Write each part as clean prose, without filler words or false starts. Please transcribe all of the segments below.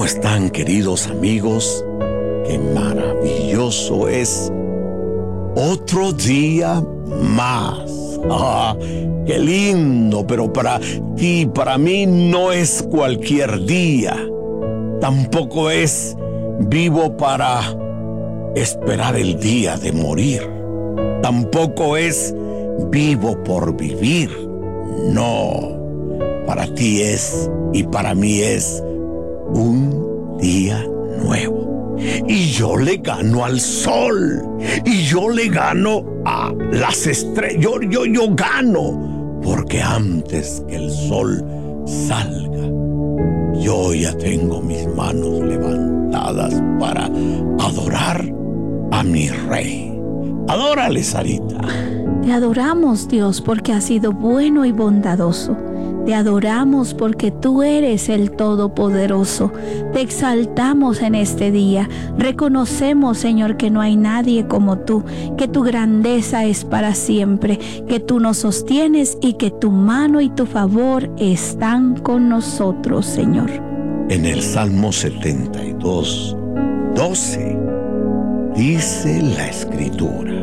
¿Cómo están, queridos amigos? Qué maravilloso es otro día más. Qué lindo, pero para ti, para mí no es cualquier día. Tampoco es vivo para esperar el día de morir. Tampoco es vivo por vivir. No, para ti es y para mí es un día nuevo. Y yo le gano al sol, y yo le gano a las estrellas. Yo gano, porque antes que el sol salga, yo ya tengo mis manos levantadas para adorar a mi rey. Adórale, Sarita. Te adoramos, Dios, porque has sido bueno y bondadoso. Te adoramos porque tú eres el Todopoderoso. Te exaltamos en este día. Reconocemos, Señor, que no hay nadie como tú, que tu grandeza es para siempre, que tú nos sostienes y que tu mano y tu favor están con nosotros, Señor. En el Salmo 72, 12, dice la Escritura: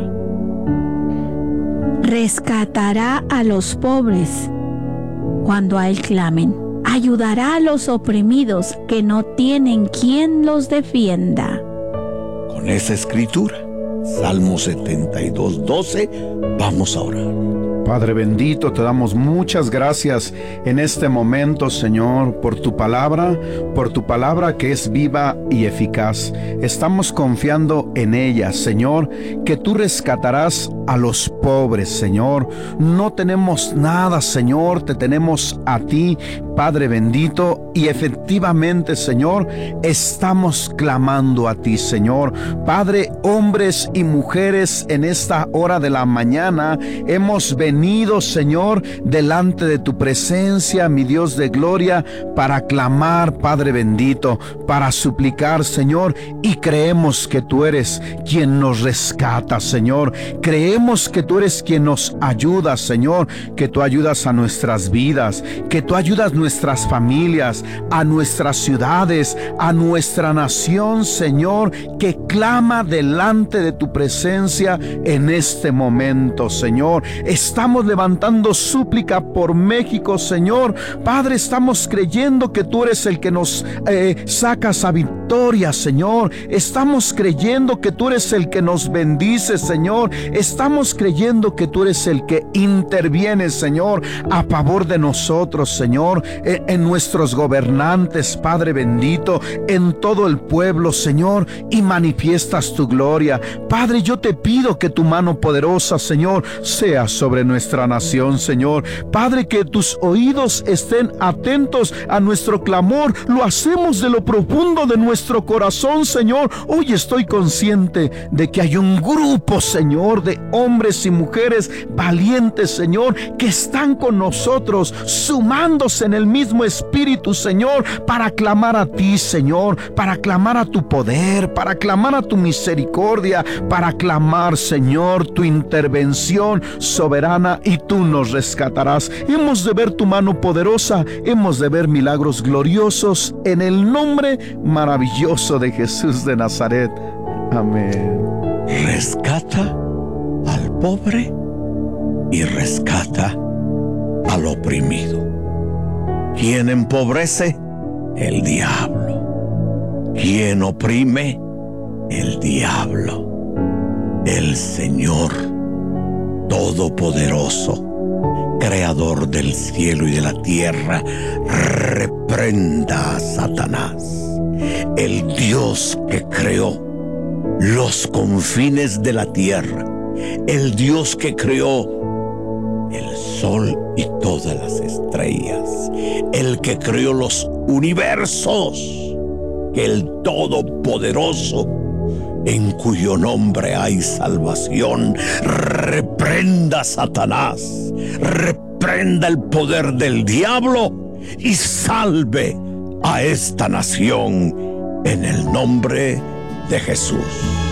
rescatará a los pobres cuando a él clamen. Ayudará a los oprimidos que no tienen quien los defienda. Con esa escritura, Salmo 72, 12, vamos a orar. Padre bendito, te damos muchas gracias en este momento, Señor, por tu palabra que es viva y eficaz. Estamos confiando en ella, Señor, que tú rescatarás a los pobres, Señor. No tenemos nada, Señor, te tenemos a ti, Padre bendito, y efectivamente, Señor, estamos clamando a ti, Señor. Padre, hombres y mujeres, en esta hora de la mañana hemos venido, Señor, delante de tu presencia, mi Dios de gloria, para clamar, Padre bendito, para suplicar, Señor, y creemos que tú eres quien nos rescata, Señor. Creemos que tú eres quien nos ayuda, Señor, que tú ayudas a nuestras vidas, que tú ayudas a nuestras familias, a nuestras ciudades, a nuestra nación, Señor, que clama delante de tu presencia en este momento, Señor. Estamos levantando súplica por México, Señor. Padre, estamos creyendo que tú eres el que nos sacas a victoria, Señor. Estamos creyendo que tú eres el que nos bendice, Señor. Estamos creyendo que tú eres el que interviene, Señor, a favor de nosotros, Señor, en nuestros gobernantes, Padre bendito, en todo el pueblo, Señor, y manifiestas tu gloria. Padre, yo te pido que tu mano poderosa, Señor, sea sobre nuestra nación, Señor. Padre, que tus oídos estén atentos a nuestro clamor. Lo hacemos de lo profundo de nuestro corazón, Señor. Hoy estoy consciente de que hay un grupo, Señor, de hombres y mujeres valientes, Señor, que están con nosotros, sumándose en el mismo espíritu, Señor, para clamar a ti, Señor, para clamar a tu poder, para clamar a tu misericordia, para clamar, Señor, tu intervención soberana, y tú nos rescatarás. Hemos de ver tu mano poderosa, hemos de ver milagros gloriosos en el nombre maravilloso de Jesús de Nazaret. Amén. Rescata al pobre y rescata al oprimido. ¿Quién empobrece? El diablo. ¿Quién oprime? El diablo. El Señor Todopoderoso, Creador del cielo y de la tierra, reprenda a Satanás. El Dios que creó los confines de la tierra, el Dios que creó el sol y todas las estrellas, el que creó los universos, que el Todopoderoso, en cuyo nombre hay salvación, reprenda a Satanás, reprenda el poder del diablo y salve a esta nación en el nombre de Jesús.